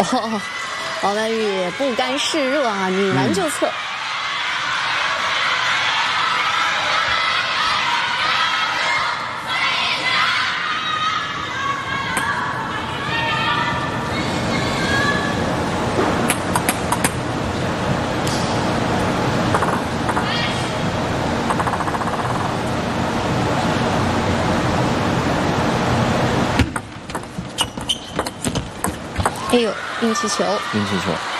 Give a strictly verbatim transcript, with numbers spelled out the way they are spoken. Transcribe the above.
哦，王曼玉不甘示弱啊，拧完就测。嗯哎呦，运气球！ 运气球。